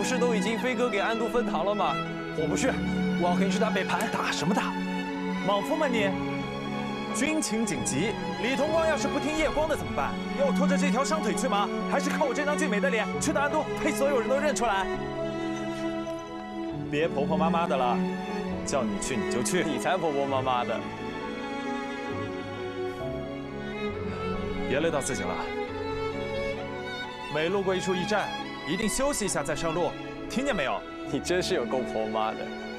不是都已经飞鸽给安都分糖了吗？ 我不去，我要跟你去打北盘。 打什么打？莽夫们你！军情紧急，李同光要是不听叶光的怎么办？要我拖着这条伤腿去吗？还是靠我这张俊美的脸去到安都，被所有人都认出来？别婆婆妈妈的了，叫你去你就去。 你才婆婆妈妈的！ 别累到自己了。每路过一处驿站，一定休息一下再上路，听见没有？ 你真是有够婆妈的。